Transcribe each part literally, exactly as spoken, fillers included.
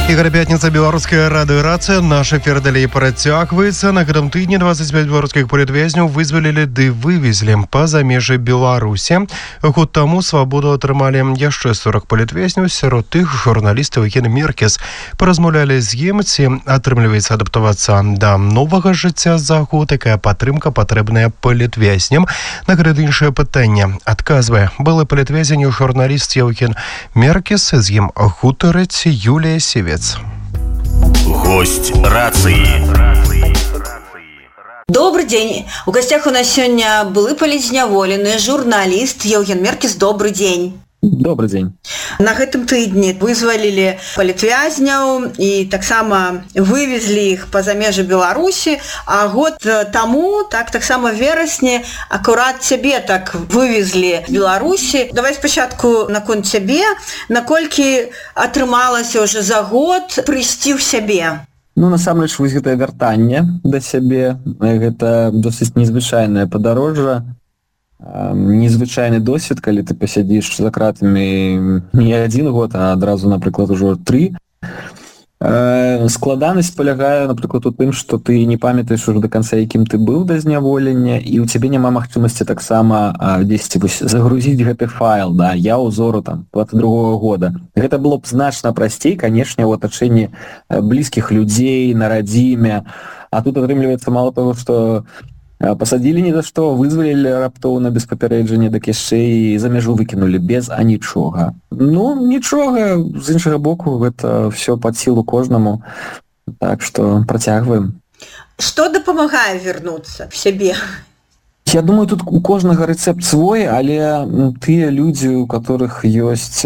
Ігор Пятніца, беларуская радыёрацыя. Наш эфір далей працягваецца. На гэтым тыдні двадцать пять беларускіх палітвязняў вызвалілі ды вывезлі па-за межы Беларусі. Год таму свабоду атрымалі яшчэ сорок палітвязняў, сярод тых журналістаў Ген Меркес. Паразмаўлялі з ім, ці атрымліваецца адаптавацца да новага жыцця за год, якая падтрымка патрэбная палітвязням. На гэта іншае пытанне адказвае былы палітвязень журналіст Ген Меркес, з ім гутарыць Юлія Сівец. Гость рации. Добрый день. У гостях у нас сегодня былы палізняволены журналист Ген Меркес. Добрый день. Добрый день. На гэтым тыдні вызвалілі палітвязняў і таксама вывезлі іх па-за межы Беларусі, а год таму, так таксама верасні, акурат цябе так вывезлі з Беларусі. Давай спачатку наконт цябе, наколькі атрымалася ўжо за год прыйсці ў сябе? Ну, насамрэч, вось гэтае вяртанне да сябе, гэта досыць незвычайнае падарожжа, незвычайны досвед, калі ты пасядзіш за кратамі не адзін год, а адразу, напрыклад, ужо тры. Складанасць палягае, напрыклад, у тым, што ты не памятаеш ужо да канца, якім ты быў да зняволення, і ў цябе няма магчымасці таксама дзесьці загрузіць гэты файл, да, я ўзору там двадцать другого года. Гэта было б значна прасцей, канешне, у атачэнні блізкіх людзей, на радзіме, а тут атрымліваецца мала таго, што пасадзілі ні за што, вызвалілі раптоўна без папярэджання, дык яшчэ і за мяжу выкінулі без анічога. Ну, нічога, з іншага боку, гэта ўсё пад сілу кожнаму, так што працягваем. Што дапамагае вярнуцца в сябе? Я думаю, тут у кожнага рэцэпт свой, але тыя людзі, у которых ёсць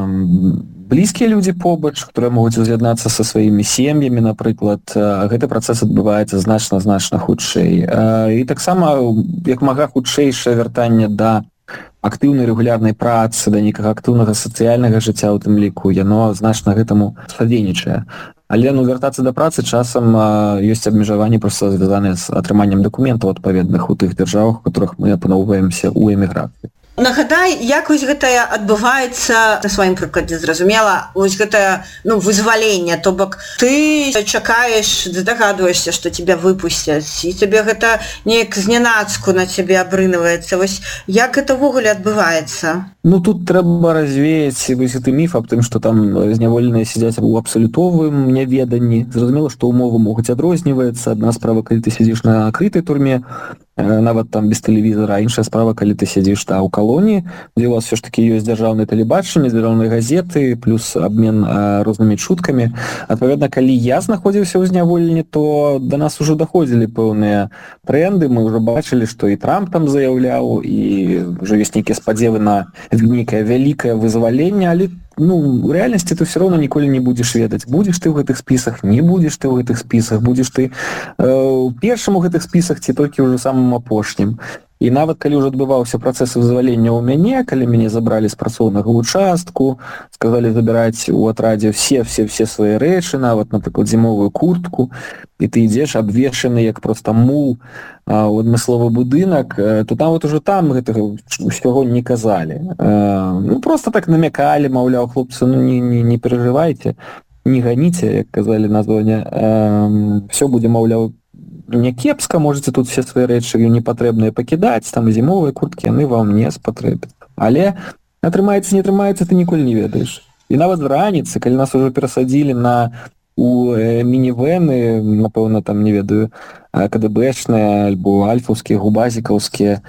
блізкія людзі побач, которые могуць уз'яднацца са сваімі сем'ямі, напрыклад, гэты працэс адбываецца значна-значна хутчэй. І таксама, як мага хутчэйшае вяртанне да актыўнай рэгулярнай працы, да нейкага актыўнага сацыяльнага жыцця, у тым ліку, яно значна гэтаму садзейнічае. Але ну, вяртацца да працы часам ёсць абмежаванні проста звязаныя з атрыманнем дакументаў адпаведных у тых дзяржавах, у которых мы апыноўваемся ў эміграцыі. Нагадай, як вось гэтае адбываецца на сваім прыкладзе, зразумела, вось гэтае, ну, вызваленне, то бок ты чакаеш, здагадваешся, што тебя выпусцяць, і тебе гэта неяк знянацку на цябе абрынваецца. Вось як гэта ўвогуле адбываецца? Ну, тут трэба развеяць вось гэты міф аб тым, што там зняволеныя сядзяць у абсалютовым няведанні. Зразумела, што ўмовы могуць адрознівацца. Адна справа, калі ты сядзіш на акрытай турме, нават там без тэлевізора, а іншая справа, калі ты сядзіш та ў калоніі, дзе у вас все ж таки ёсць дзяржаўнае тэлебачанне, дзяржаўныя газеты, плюс абмен а, рознымі чуткамі. Адпаведна, калі я знаходзіўся ў зняволенні, то да нас ужо даходзілі пэўныя тренды, мы ўжо бачылі, што і Трамп там заяўляў, і ўжо ёсць нейкія спадзевы на нейкае вялікае вызваленне, але ну, у рэальнасці ты все равно ніколі не будзеш ведаць, будзеш ты ў гэтых спісах, не будзеш ты ў гэтых спісах, будзеш ты ў э, першым у гэтых спісах ці толькі ўжо самым апошнім. І нават калі ўжо адбываўся працэс вызвалення ў мяне, калі мяне забралі з працоўнага ўчастку, сказалі забіраць у атрадзе все все все свае рэчы, нават, напрыклад, зімовую куртку, і ты ідзеш абвешаны як проста мул а, у адмысловы будынак, то там вот ужо там гэтага ўсяго не казалі. А, ну, просто так намякалі, маўляў, хлопцы, ну не, не, не перажывайце, не ганіце, як казалі на зоне, все будзе, маўляў, не кепска, можете тут все свои рэчы непатрэбныя пакідаць, там і зімовыя курткі, яны вам не спатрэбяць. Але атрымаецца, не атрымаецца, ты ніколі не ведаеш. І нават з раніцы, калі нас ужо перасадзілі на у э, мінівэны, напэўна, там, не ведаю, КДБшныя, альбо альфаўскія, губазікаўскія,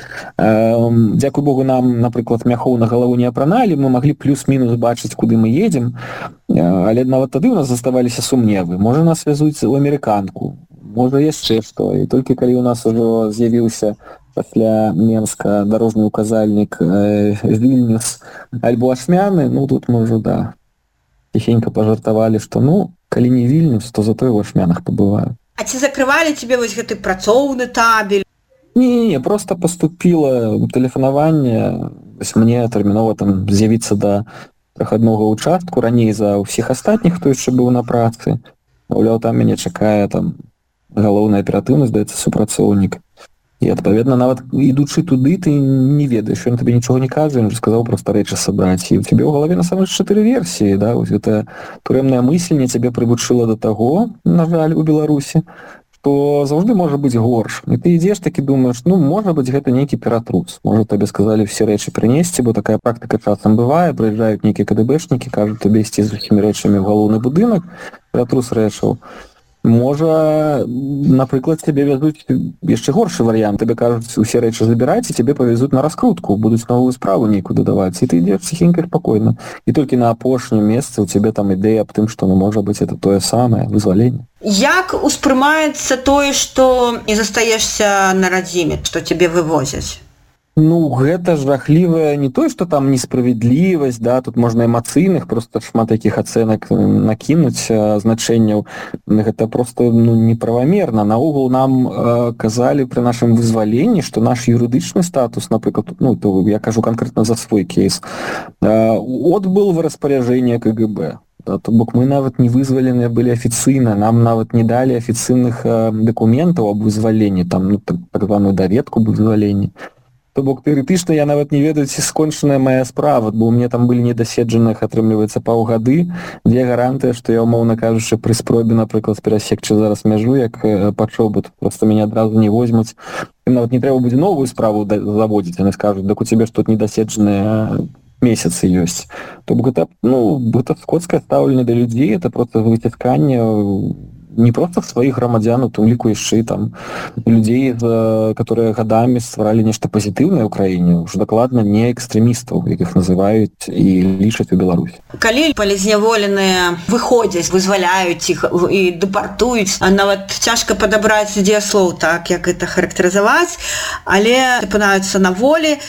э, дзякуй Богу, нам, напрыклад, мяхоў на галаву не апраналі, мы маглі плюс-мінус бачыць, куды мы едзем, э, але нават тады ў нас заставаліся сумневы. Можа, нас вязуць у амерыканку, можа яшчэ што, і толькі калі ў нас ужо з'явіўся пасля Менска дарожны указальнік э, Вільнюс альбо Ашмяны, ну тут мы ўжо, да, тихенько пажартавалі, што, ну, калі не Вільнюс, то зато і ў Ашмянах пабываю. А ці закрывалі тебе вось гэты працоўны табель? Не-не-не, просто паступіла тэлефанаванне, вось мне тэрмінова там з'явіцца да прахаднога ўчастку, раней за ўсіх астатніх, хто яшчэ быў на працы. Маўляў, там мяне чакае там галоўная аператыўнасць, здаецца, супрацоўнік. І адпаведна нават ідучы туды ты не ведаеш, ён табе нічога не кажа, ён сказаў проста рэчы сабраць, і у цябе ў галаве насамрэч чатыры версіі, да, вось гэта турэмная мысленне цябе прывучыла да таго, на жаль, у Беларусі, што заўжды можа быць горш. І ты ідзеш такі думаеш, ну можа быць гэта нейкі ператрус, можа табе сказалі все рэчы прынесці, бо такая практыка часам бывае, прыязджаюць нейкія КДБшнікі, кажуць табе ісці з усімі рэчамі ў галоўны будынак, ператрус рэчаў. Можа, напрыклад, цябе вязуць яшчэ горшы варыянт, табе кажуць усе рэчы забіраць, і цябе павязуць на раскрутку, будуць новую справу нейкую дадаваць, і ты ідзеш ціхенька спакойна. І толькі на апошнім месцы у цябе там ідэя аб тым, што, ну, можа быць, это тое самае, вызваленне. Як успрымаецца тое, што не застаешся на радзіме, што цябе вывозяць? Ну, гэта жахлівая не то, што там несправядлівасць, да, тут можна эмацыйных, просто шмат якіх ацэнак накінуць значэнняў. Гэта просто, ну, неправамерна. Наогул нам э, казалі пры нашым вызваленні, што наш юрыдычны статус, напрыклад, ну, то я кажу канкрэтна за свой кейс, э, отбыл в распоряжение КГБ. Да, то бок мы нават не вызваленыя былі афіцыйна, нам нават не далі афіцыйных э, дакументаў аб вызваленні, там, ну, так, так званую даведку аб вызваленні. То бок тэарэтычна я нават не ведаю, ці скончаная моя справа, бо ў мне там былі недаседжаных, атрымліваецца, паўгады, дзе гарантыя, што я, умоўна кажучы, пры спробе, напрыклад, перасекчы зараз мяжу, як пачобут, проста мяне адразу не возьмуць. Ім нават не трэба будзе новую справу заводзіць, яны скажуць, дак у цябе ж тут недаседжаныя месяцы ёсць. То бок гэта, ну, гэта скотскае стаўленне да людзей, это проста выцісканне не просто сваіх грамадзян, у тым ліку яшчэ і там людзей, которые гадамі стваралі нешта пазітыўнае ў краіне, ўжо дакладна не экстрэмістаў, якіх называюць і лічаць у Беларусі. Калі палізняволеныя выходзяць, вызваляюць іх і дэпартуюць, нават цяжка падабраць дзе слоў так, як гэта характарызаваць, але апынаюцца на волі,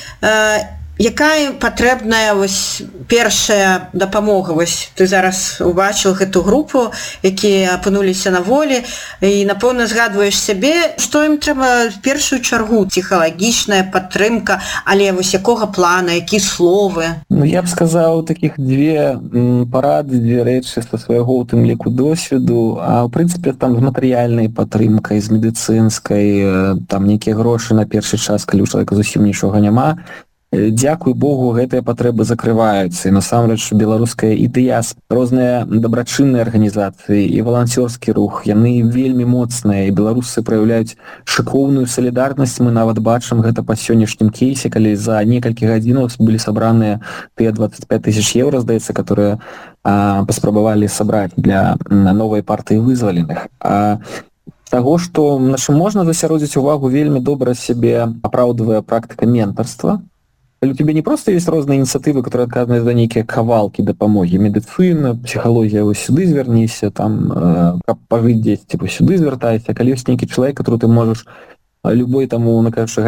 якая патрэбная вось першая дапамога? Вось ты зараз убачыў гэту групу, якія апынуліся на волі, і напэўна згадваеш сябе, што ім трэба в першую чаргу, псіхалагічная падтрымка, але вось якога плана, які словы? Ну, я б сказаў такіх дзве парады, дзве рэчы са свайго у тым ліку досведу, а ў прынцыпе там з матэрыяльнай падтрымкай, з медыцынскай, там нейкія грошы на першы час, калі ў чалавека зусім нічога няма. Дзякуй Богу, гэтыя патрэбы закрываюцца, і насамрэч беларуская і дыяс, розныя дабрачынныя арганізацыі і валанцёрскі рух, яны вельмі моцныя, і беларусы праяўляюць шыкоўную салідарнасць. Мы нават бачым гэта па сённяшнім кейсе, калі за некалькі гадзінаў былі сабраныя тыя двадцать пять тысяч еўра, здаецца, которые а, паспрабавалі сабраць для новай партыі вызваленых. А таго, што на чым можна засяродзіць увагу, вельмі добра сябе апраўдвае практыка ментарства. У тебя не просто есть розныя ініцыятывы, которые адказаны за нейкія кавалкі дапамогі, медыцына, псіхалогія, вось сюды звярніся, там, каб пажыць дзесьці, вось сюды звяртайся. Калі ёсць нейкі чалавек, который ты можаш любой таму, на кажучы,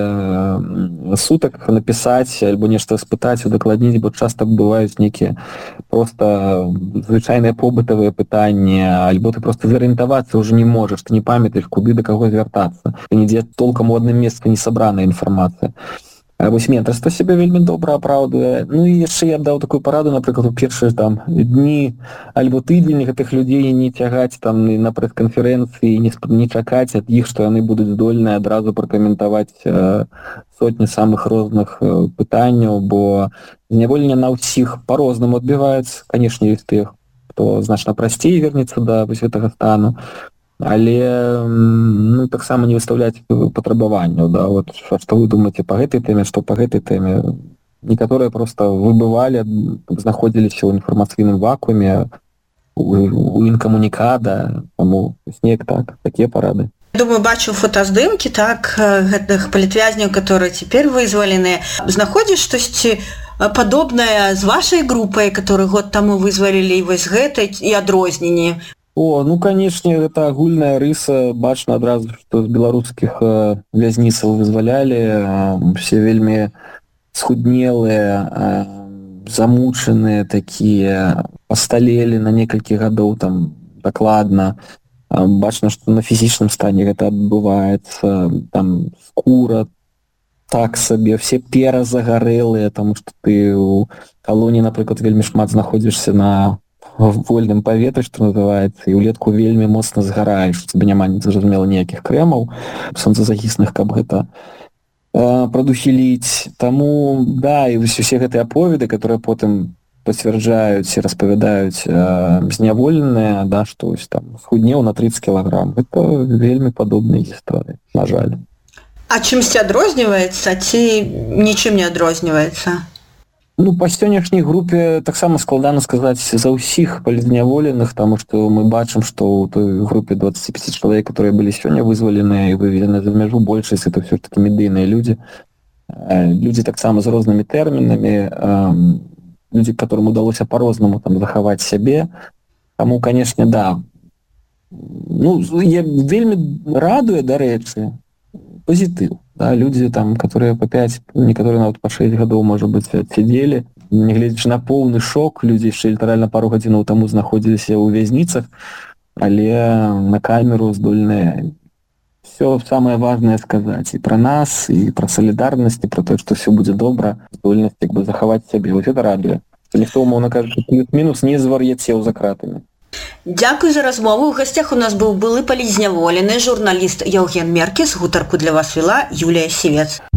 гадзіне сутак напісаць, альбо нешта спытаць, удакладніць, бо часта бываюць нейкія просто звычайныя побытавыя пытанні, альбо ты просто зарыентавацца ўжо не можаш, ты не памятаеш, куды да каго звяртацца. Ты нідзе толкам у адным месцы не сабраная інфармацыя. Вось ментарства сябе вельмі добра апраўдвае. Ну і яшчэ я даў такую параду, напрыклад, у першыя там дні альбо тыдзень гэтых людзей не цягаць там на прэс-канферэнцыі, не, не чакаць ад іх, што яны будуць здольныя адразу пракаментаваць э, сотні самых розных э, пытанняў, бо зняволенне на ўсіх па-рознаму адбіваецца. Канешне, ёсць тых, хто значна прасцей вернецца да вось гэтага стану, але ну, таксама не выставляць патрабаванняў, да, вот, што вы думаеце па гэтай тэме, што па гэтай тэме. Некаторыя проста выбывалі, знаходзіліся ў інфармацыйным вакууме, у, у інкамунікада, таму неяк так, такія парады. Думаю, бачу фотаздымкі, так, гэтых палітвязняў, которые цяпер вызваленыя. Знаходзіш штосьці падобнае з вашай групай, которую год таму вызвалілі, і вось гэтай, і адрозненні? О, ну, канешне, гэта агульная рыса, бачна адразу, што з беларускіх э, вязніцаў вызвалялі, э, все вельмі схуднелыя, э, замучаныя такія, пасталелі на некалькі гадоў там дакладна. Э, бачна, што на фізічным стане гэта адбываецца, там скура так сабе, все перазагарэлыя, таму што ты ў калоніі, напрыклад, вельмі шмат знаходзішся на в вольным паветры, што называецца, і ўлетку вельмі моцна згараеш, у цябе няма, зразумела, ніякіх крэмаў сонцазахісных, каб гэта э, прадухіліць. Таму, да, і усе гэтыя аповеды, которые потым пацвярджаюць і распавядаюць э, зняволеныя, да, што ось там схуднеў на тридцать кілаграм. Это вельмі падобныя гісторыі, на жаль. А чымсьці адрозніваецца ці нічым не адрозніваецца? Ну, па сённяшняй групе таксама складана сказаць за ўсіх палізняволеных, таму што мы бачым, што ў той групе двадцать пять чалавек, которые былі сёння вызваленыя і выведены за мяжу, большасць это ўсё ж такі медыйныя людзі. Людзі таксама з рознымі тэрмінамі, людзі, которым удалося па-рознаму там захаваць сябе. Таму, канешне, да. Ну, я вельмі радуе, дарэчы, позитыў. Да, людзі там, которые по пять, некаторыя нават па шесть гадоў, можа быць, сидзелі, нягледзячы на поўны шок, людзі яшчэ літаральна пару гадзінаў таму знаходзіліся ў вязніцах, але на камеру здольныя все самае важнае сказаць і пра нас, і пра салідарнасць, і пра тое, што все будзе добра, здольнасць як бы захаваць сябе. Вось гэта радуе, што ніхто, умоўна кажучы, плюс-мінус не звар'яцеў за кратамі. Дзякуй за размову. У гасцях у нас быў былы палізняволены журналіст Яўген Меркіс. Гутарку для вас вела Юлія Сівец.